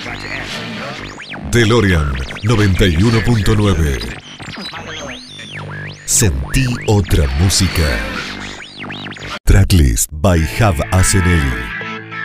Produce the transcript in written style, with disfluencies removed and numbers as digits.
DeLorean 91.9. Sentí otra música. Tracklist by Jav Aseneli.